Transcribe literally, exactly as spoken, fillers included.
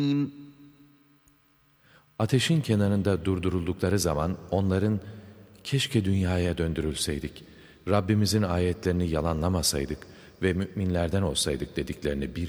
Ateşin kenarında durduruldukları zaman onların keşke dünyaya döndürülseydik, Rabbimizin ayetlerini yalanlamasaydık ve müminlerden olsaydık dediklerini bir